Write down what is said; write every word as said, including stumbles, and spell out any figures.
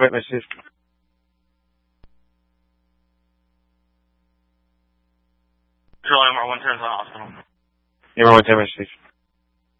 wait, message. Control M R one turns on hospital. M R one ten, message.